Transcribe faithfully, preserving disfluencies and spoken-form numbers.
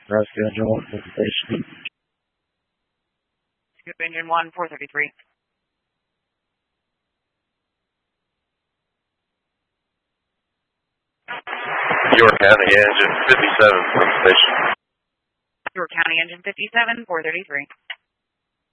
Rescue Engine one from the station. Scoop Engine one, four thirty-three. York County Engine fifty-seven from the station. York County Engine fifty-seven, four thirty-three.